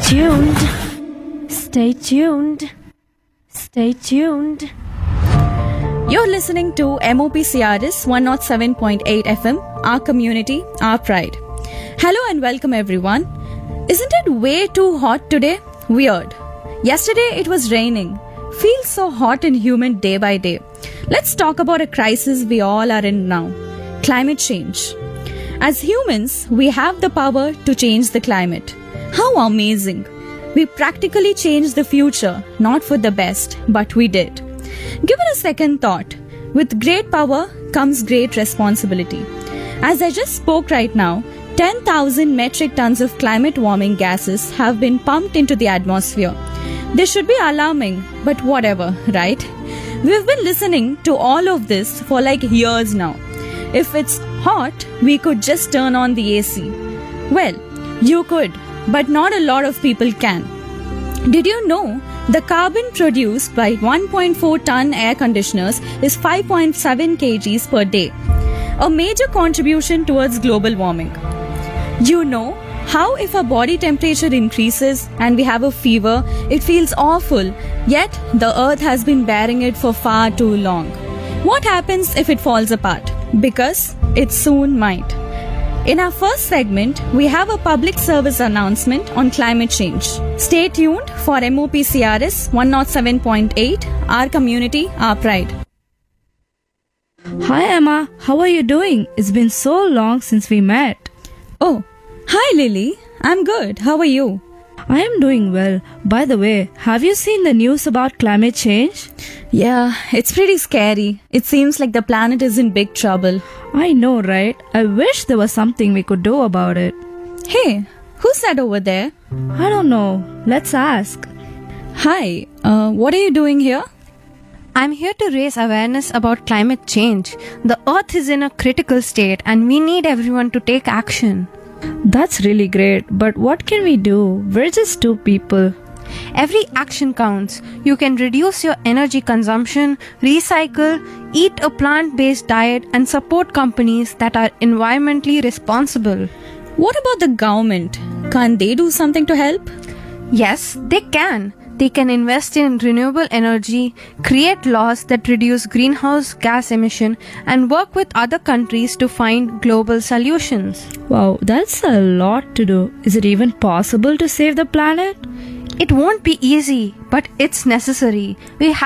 tuned. Stay tuned. Stay tuned. You're listening to MOPCRS 107.8 FM, our community, our pride. Hello and welcome everyone. Isn't it way too hot today? Weird. Yesterday it was raining. Feels so hot and humid day by day. Let's talk about a crisis we all are in now. Climate change. As humans, we have the power to change the climate. How amazing! We practically changed the future, not for the best, but we did. Give it a second thought. With great power comes great responsibility. As I just spoke right now, 10,000 metric tons of climate warming gases have been pumped into the atmosphere. This should be alarming, but whatever, right? We've been listening to all of this for like years now. If it's hot, we could just turn on the AC. Well, you could, but not a lot of people can. Did you know the carbon produced by 1.4 ton air conditioners is 5.7 kgs per day? A major contribution towards global warming. You know how if our body temperature increases and we have a fever, it feels awful, yet the earth has been bearing it for far too long. What happens if it falls apart? Because it soon might. In our first segment, we have a public service announcement on climate change. Stay tuned for MOPCRS 107.8, our community, our pride. Hi Emma, how are you doing? It's been so long since we met. Oh, hi Lily. I'm good. How are you? I am doing well. By the way, have you seen the news about climate change? Yeah, it's pretty scary. It seems like the planet is in big trouble. I know, right? I wish there was something we could do about it. Hey, who's that over there? I don't know. Let's ask. Hi, what are you doing here? I'm here to raise awareness about climate change. The earth is in a critical state and we need everyone to take action. That's really great, but what can we do? We're just two people. Every action counts. You can reduce your energy consumption, recycle, eat a plant-based diet, and support companies that are environmentally responsible. What about the government? Can't they do something to help? Yes, they can. They can invest in renewable energy, create laws that reduce greenhouse gas emission, and work with other countries to find global solutions. Wow, that's a lot to do. Is it even possible to save the planet? It won't be easy, but it's necessary. We